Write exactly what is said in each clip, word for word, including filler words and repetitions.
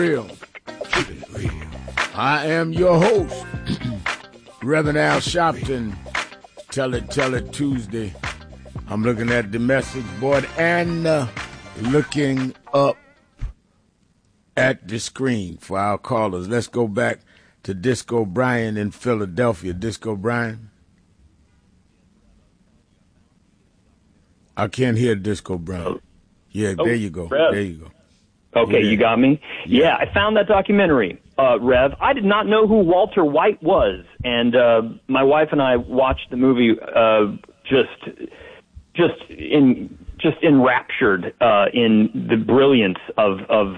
Real. Keep it real. I am your host, Reverend Al Sharpton. Tell it, tell it Tuesday. I'm looking at the message board and uh, looking up at the screen for our callers. Let's go back to Disco Brian in Philadelphia. Disco Brian? I can't hear Disco Brian. Yeah, oh, there you go. Rev. There you go. Okay, yeah. You got me? Yeah. yeah, I found that documentary, uh, Rev. I did not know who Walter White was, and uh, my wife and I watched the movie uh, just just in just enraptured uh, in the brilliance of of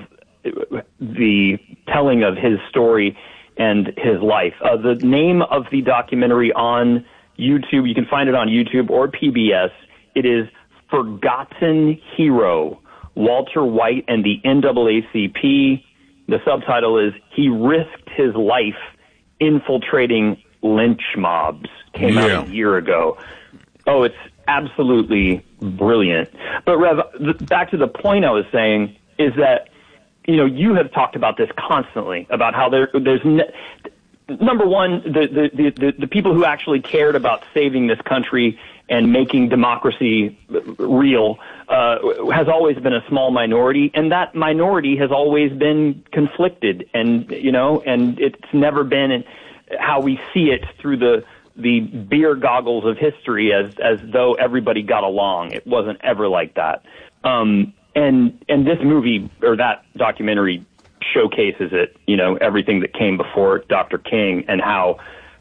the telling of his story and his life. Uh, the name of the documentary on YouTube, you can find it on YouTube or P B S. It is Forgotten Hero, Walter White and the N double A C P. The subtitle is He Risked His Life Infiltrating Lynch Mobs. Came yeah. out a year ago. Oh, it's absolutely brilliant. But Rev, th- back to the point I was saying is that, you know, you have talked about this constantly, about how there, there's, ne- number one, the, the, the, the people who actually cared about saving this country and making democracy real uh, has always been a small minority, and that minority has always been conflicted, and you know, and it's never been how we see it through the the beer goggles of history, as as though everybody got along. It wasn't ever like that. Um, and and this movie or that documentary showcases it. You know, everything that came before Doctor King and how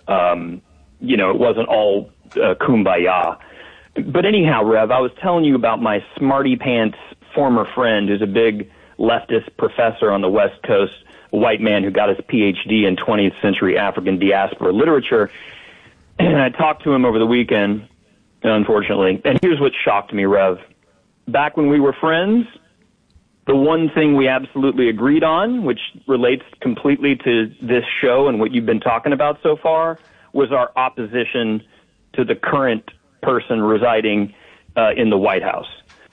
um, you know it wasn't all Uh, kumbaya. But anyhow, Rev, I was telling you about my smarty pants former friend who's a big leftist professor on the West Coast, a white man who got his P H D in twentieth century African diaspora literature. And I talked to him over the weekend, unfortunately. And here's what shocked me, Rev. Back when we were friends, the one thing we absolutely agreed on, which relates completely to this show and what you've been talking about so far, was our opposition to the current person residing uh, in the White House.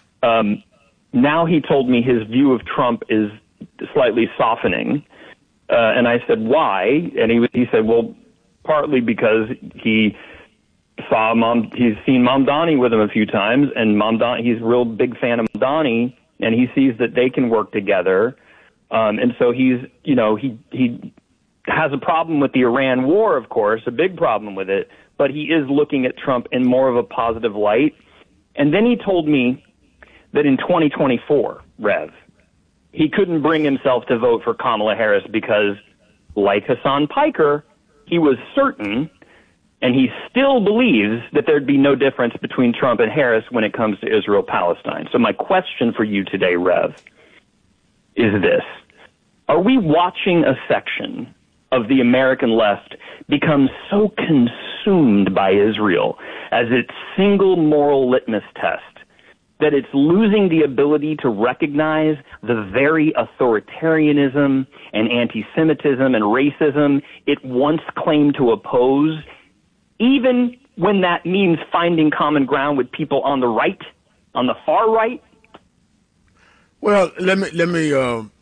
Um, now he told me his view of Trump is slightly softening. Uh, and I said, why? And he he said, well, partly because he saw Mom, he's seen Mamdani with him a few times, and Mamdani, he's a real big fan of Mamdani, and he sees that they can work together. Um, and so he's, you know, he, he has a problem with the Iran war, of course, a big problem with it, but he is looking at Trump in more of a positive light. And then he told me that in twenty twenty-four, Rev, he couldn't bring himself to vote for Kamala Harris because, like Hassan Piker, he was certain, and he still believes, that there'd be no difference between Trump and Harris when it comes to Israel-Palestine. So my question for you today, Rev, is this. Are we watching a section of the American left become so consumed by Israel as its single moral litmus test that it's losing the ability to recognize the very authoritarianism and anti-Semitism and racism it once claimed to oppose, even when that means finding common ground with people on the right, on the far right? Well, let me let me uh,